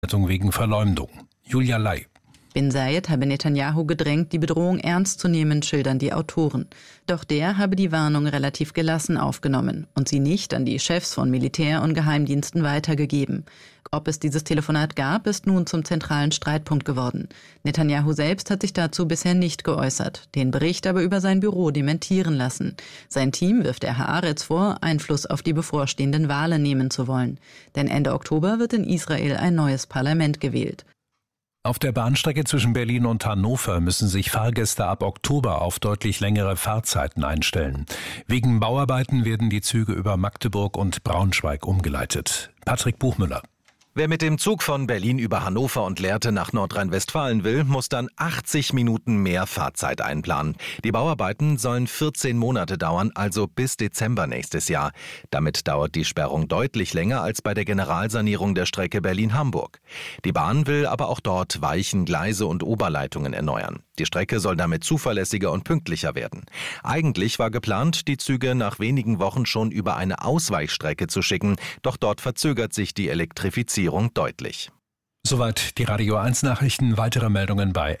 Wegen Verleumdung. Julia Ley. Bin Zayed habe Netanyahu gedrängt, die Bedrohung ernst zu nehmen, schildern die Autoren. Doch der habe die Warnung relativ gelassen aufgenommen und sie nicht an die Chefs von Militär und Geheimdiensten weitergegeben. Ob es dieses Telefonat gab, ist nun zum zentralen Streitpunkt geworden. Netanyahu selbst hat sich dazu bisher nicht geäußert, den Bericht aber über sein Büro dementieren lassen. Sein Team wirft der Haaretz vor, Einfluss auf die bevorstehenden Wahlen nehmen zu wollen. Denn Ende Oktober wird in Israel ein neues Parlament gewählt. Auf der Bahnstrecke zwischen Berlin und Hannover müssen sich Fahrgäste ab Oktober auf deutlich längere Fahrzeiten einstellen. Wegen Bauarbeiten werden die Züge über Magdeburg und Braunschweig umgeleitet. Patrick Buchmüller. Wer mit dem Zug von Berlin über Hannover und Lehrte nach Nordrhein-Westfalen will, muss dann 80 Minuten mehr Fahrzeit einplanen. Die Bauarbeiten sollen 14 Monate dauern, also bis Dezember nächstes Jahr. Damit dauert die Sperrung deutlich länger als bei der Generalsanierung der Strecke Berlin-Hamburg. Die Bahn will aber auch dort Weichen, Gleise und Oberleitungen erneuern. Die Strecke soll damit zuverlässiger und pünktlicher werden. Eigentlich war geplant, die Züge nach wenigen Wochen schon über eine Ausweichstrecke zu schicken, doch dort verzögert sich die Elektrifizierung deutlich. Soweit die Radio 1 Nachrichten. Weitere Meldungen bei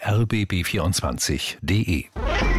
rbb24.de.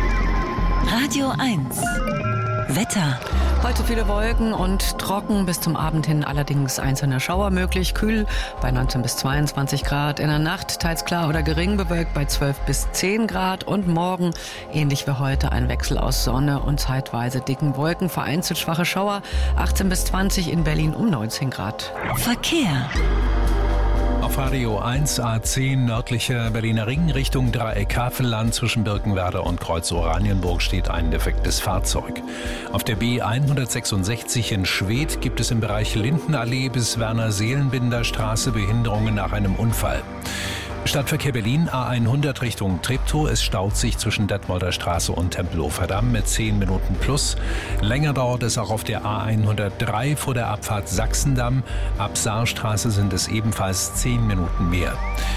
Radio 1 Wetter. Heute viele Wolken und trocken, bis zum Abend hin allerdings einzelne Schauer möglich. Kühl bei 19 bis 22 Grad. In der Nacht teils klar oder gering bewölkt bei 12 bis 10 Grad. Und morgen, ähnlich wie heute, ein Wechsel aus Sonne und zeitweise dicken Wolken. Vereinzelt schwache Schauer. 18 bis 20 in Berlin um 19 Grad. Verkehr. Auf Radio 1 A10 nördlicher Berliner Ring Richtung Dreieck Havelland zwischen Birkenwerder und Kreuz Oranienburg steht ein defektes Fahrzeug. Auf der B166 in Schwedt gibt es im Bereich Lindenallee bis Werner-Seelenbinder Straße Behinderungen nach einem Unfall. Stadtverkehr Berlin A100 Richtung Treptow. Es staut sich zwischen Detmolder Straße und Tempelhofer Damm mit 10 Minuten plus. Länger dauert es auch auf der A103 vor der Abfahrt Sachsendamm. Ab Saarstraße sind es ebenfalls 10 Minuten mehr.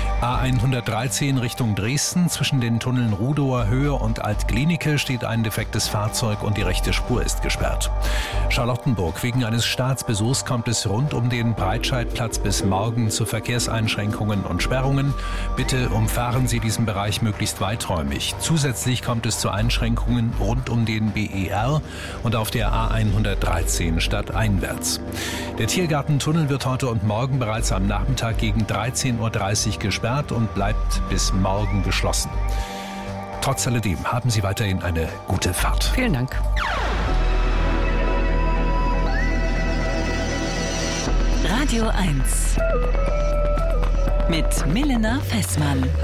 A113 Richtung Dresden. Zwischen den Tunneln Rudower Höhe und Alt-Glienicke steht ein defektes Fahrzeug und die rechte Spur ist gesperrt. Charlottenburg. Wegen eines Staatsbesuchs kommt es rund um den Breitscheidplatz bis morgen zu Verkehrseinschränkungen und Sperrungen. Bitte umfahren Sie diesen Bereich möglichst weiträumig. Zusätzlich kommt es zu Einschränkungen rund um den BER und auf der A113 stadteinwärts. Der Tiergartentunnel wird heute und morgen bereits am Nachmittag gegen 13:30 Uhr gesperrt und bleibt bis morgen geschlossen. Trotz alledem haben Sie weiterhin eine gute Fahrt. Vielen Dank. Radio 1 mit Milena Fessmann.